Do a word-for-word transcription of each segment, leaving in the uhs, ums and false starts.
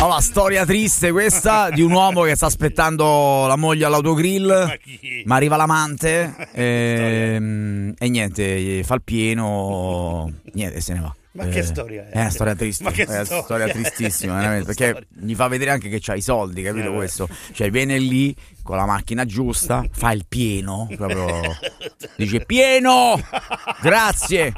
Allora, storia triste questa di un uomo che sta aspettando la moglie all'autogrill, ma, ma arriva l'amante e, e niente, fa il pieno, niente, e se ne va. Ma che storia è? È una storia triste, Ma che è una storia, storia tristissima, veramente, Che perché storia. gli fa vedere anche che c'ha i soldi, capito Eh, questo? Cioè viene lì con la macchina giusta, fa il pieno, proprio dice pieno, grazie.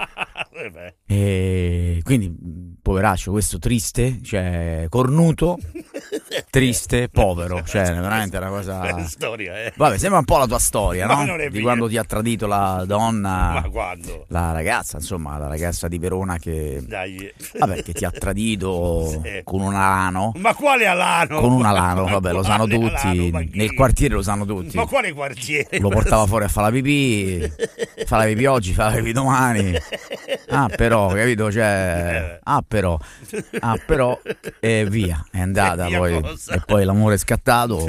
E quindi poveraccio, questo triste, cioè cornuto, triste, povero, cioè veramente una cosa. Storia, eh. Vabbè, sembra un po' la tua storia, Ma no? non è Di vero. quando ti ha tradito la donna, Ma quando? la ragazza, insomma, la ragazza di Verona che, Dai. vabbè, che ti ha tradito Sì. con un alano. Ma quale alano? Con un alano, Ma vabbè, lo sanno quale tutti. alano? Ma chi? Nel quartiere lo sanno tutti. Ma quale quartiere? Lo portava fuori a fare la pipì, fa la pipì oggi, fa la pipì domani. Ah, però, capito? Cioè, ah, però, ah, però, e via, è andata. E via Poi, cosa? e poi l'amore è scattato.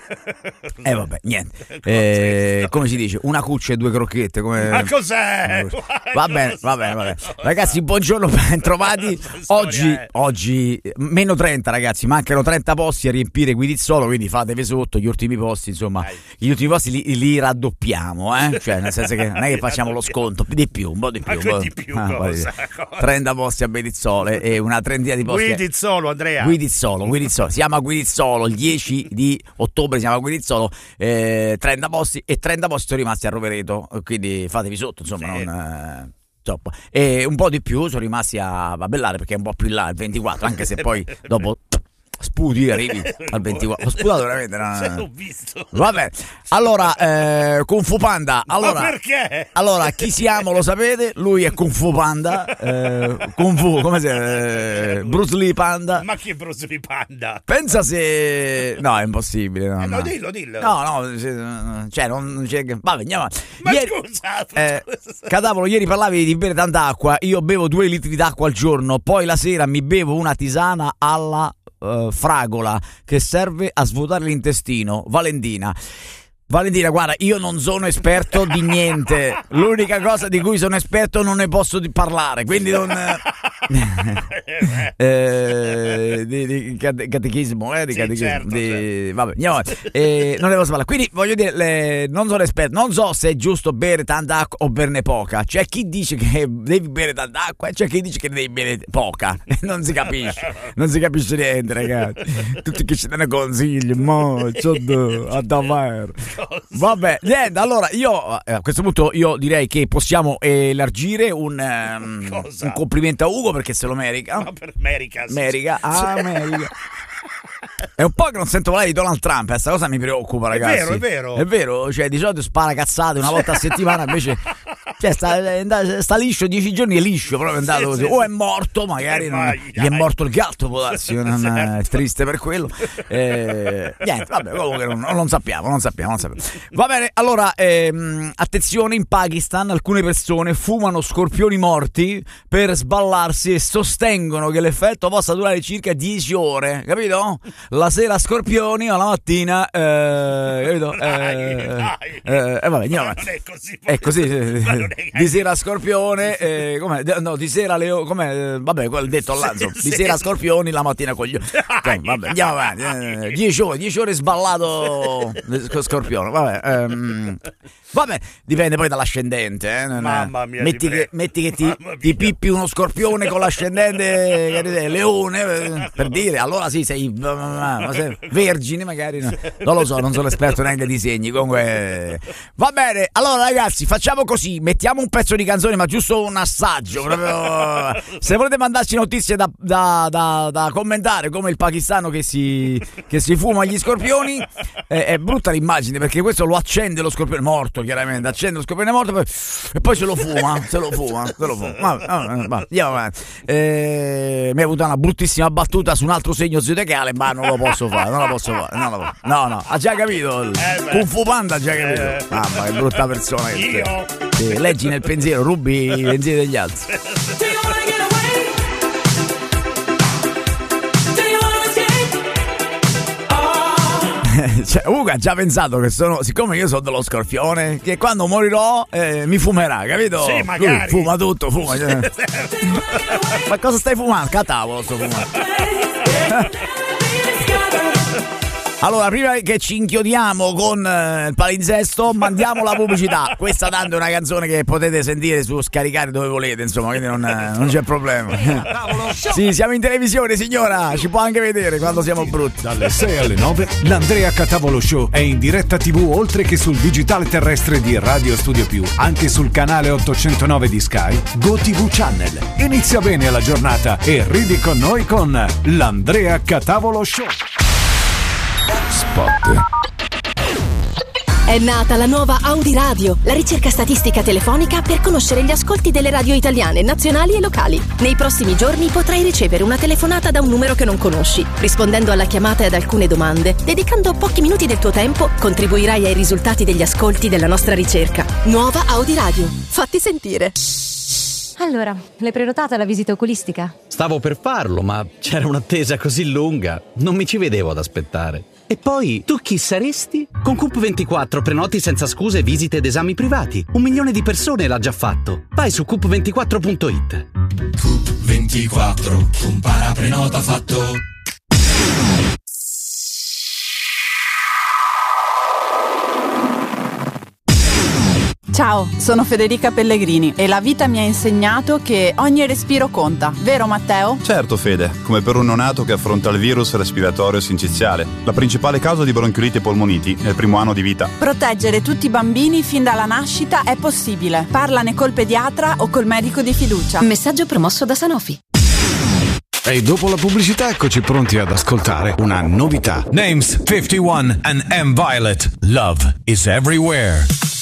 E eh, vabbè, niente. Eh, come si dice? Una cuccia e due crocchette. Come... Ma cos'è? Va bene, va bene, va bene. Ragazzi, buongiorno, ben trovati. Oggi, è? oggi meno trenta, ragazzi, mancano trenta posti a riempire Guidizzolo, quindi fatevi sotto gli ultimi posti, insomma, Dai. gli ultimi posti li, li raddoppiamo, eh? Cioè, nel senso che non è che facciamo lo sconto, di più, un po' di più. Ma un po', che di più, ah, un po' di cosa? più. Cosa? trenta posti a Guidizzolo e una trentina di posti. Guidizzolo, Andrea. Guidizzolo, Guidizzolo, si chiama Guidizzolo, il dieci di ottobre si chiama Guidizzolo, eh, trenta posti e trenta posti sono rimasti a Rovereto, quindi fatevi sotto, insomma, Sì. non... Eh, troppo. E un po' di più sono rimasti a Bellare perché è un po' più in là, il ventiquattro, anche se poi dopo sputi arrivi al ventiquattro. Ho sputato veramente, no, no, no. L'ho visto. Va bene. Allora, eh, Kung Fu Panda. Allora, Ma perché? allora, chi siamo lo sapete? Lui è Kung Fu Panda. Eh, Kung Fu, come si eh, Bruce Lee Panda. Ma che Bruce Lee Panda? Pensa se. No, è impossibile. No, Eh, no. no, dillo, dillo. No, no, se- cioè, non. Cioè, vabbè, andiamo avanti. Ma Ieri- scusa, eh, Cadavolo, ieri parlavi di bere tanta acqua. Io bevo due litri d'acqua al giorno. Poi la sera mi bevo una tisana alla eh, fragola che serve a svuotare l'intestino. Valentina. Valentina, guarda, io non sono esperto di niente. L'unica cosa di cui sono esperto non ne posso di parlare, quindi non. eh, di, di cate- catechismo, eh, di Sì, catechismo. certo, di- certo. Vabbè, andiamo avanti. Eh, non ne posso parlare. Quindi voglio dire, le- non sono esperto, non so se è giusto bere tanta acqua o berne poca. C'è chi dice che devi bere tanta acqua e c'è chi dice che devi bere poca. Non si capisce, non si capisce niente, ragazzi. Tutti che ci danno consigli, ma c'ho da- a davvero. Vabbè, niente, allora io eh, a questo punto io direi che possiamo elargire un, ehm, Cosa? un complimento a Ugo perché se lo merita. Ma per America. sì. America, America. È un po' che non sento parlare di Donald Trump, questa cosa mi preoccupa, ragazzi. vero, è vero. È vero, cioè di solito spara cazzate una volta a settimana, invece cioè sta, è andato- sta liscio, dieci giorni è liscio, proprio è andato Sì, così. sì, O sì. è morto, magari Eh, non- vai, gli è dai. morto il gatto, può darsi, non Certo. è triste per quello. Eh, niente, vabbè, comunque non, non sappiamo, non sappiamo, non sappiamo. Va bene, allora ehm, attenzione, in Pakistan alcune persone fumano scorpioni morti per sballarsi e sostengono che l'effetto possa durare circa dieci ore, capito? La sera scorpioni, ma la mattina eh, capito? Eh, Dai, dai. eh, eh, vabbè, andiamo Ma avanti. non è così. È così, Ma non è- di sera scorpione, eh, com'è? De- no, di sera leo, com'è? Eh, vabbè, quel detto là, insomma, di sì. sera scorpioni, la mattina coglioni. Ok, vabbè, andiamo avanti. Eh, dieci ore, dieci ore sballato sc- scorpione, vabbè. ehm, vabbè, dipende poi dall'ascendente. Eh, non è- Mamma mia, metti, ti che, prego. metti che ti, Mamma ti mia. pippi uno scorpione con l'ascendente che ne- leone, eh, per dire, allora sì, sei ma se- vergine magari, no. Non lo so, non sono esperto neanche di segni, comunque va bene. Allora ragazzi, facciamo così, mettiamo un pezzo di canzone, ma giusto un assaggio, proprio. Se volete mandarci notizie da, da, da, da commentare, come il pakistano che si, che si fuma gli scorpioni, è, è brutta l'immagine perché questo lo accende lo scorpione morto, chiaramente accende lo scorpione morto poi, e poi se lo fuma, se lo fuma, se lo fuma. Va, va, va, va, andiamo avanti. Eh, mi è avuta una bruttissima battuta su un altro segno zodiacale, ma non lo posso fare, non la posso fare, non la posso. No, no, ha già capito. Il beh. Kung Fu Panda ha già capito. Eh. Mamma, che brutta persona che sei. Io? Sì, leggi nel pensiero, rubi i pensieri degli altri. Do you wanna get away? Do you wanna escape? Oh. Cioè, Ugo ha già pensato che sono, siccome io sono dello scorpione, che quando morirò eh, mi fumerà, capito? Sì, magari. Lui fuma tutto, fuma. Cioè. Do you wanna get away? Ma cosa stai fumando? Catavolo sto fumando. Allora, prima che ci inchiodiamo con eh, il palinsesto, mandiamo la pubblicità. Questa tanto è una canzone che potete sentire su scaricare dove volete, insomma, quindi non, non c'è problema. Sì, siamo in televisione, signora, ci può anche vedere quando siamo brutti. Dalle sei alle nove l'Andrea Catavolo Show è in diretta tivù oltre che sul digitale terrestre di Radio Studio Più, anche sul canale ottocentonove di Sky, GoTV Channel. Inizia bene la giornata e ridi con noi con l'Andrea Catavolo Show. Spot. È nata la nuova Audi Radio, la ricerca statistica telefonica per conoscere gli ascolti delle radio italiane, nazionali e locali. Nei prossimi giorni potrai ricevere una telefonata da un numero che non conosci. Rispondendo alla chiamata e ad alcune domande, dedicando pochi minuti del tuo tempo, contribuirai ai risultati degli ascolti della nostra ricerca. Nuova Audi Radio. Fatti sentire. Allora, l'hai prenotata la visita oculistica? Stavo per farlo, ma c'era un'attesa così lunga. Non mi ci vedevo ad aspettare. E poi, tu chi saresti? Con Coop ventiquattro prenoti senza scuse visite ed esami privati. Un milione di persone l'ha già fatto. Vai su coop ventiquattro punto it. Coop ventiquattro, compara prenota fatto. Ciao, sono Federica Pellegrini e la vita mi ha insegnato che ogni respiro conta, vero Matteo? Certo Fede, come per un neonato che affronta il virus respiratorio sinciziale. La principale causa di bronchiolite e polmoniti è il primo anno di vita. Proteggere tutti i bambini fin dalla nascita è possibile. Parlane col pediatra o col medico di fiducia. Messaggio promosso da Sanofi. E dopo la pubblicità eccoci pronti ad ascoltare una novità. Names fifty-one and M. Violet. Love is everywhere.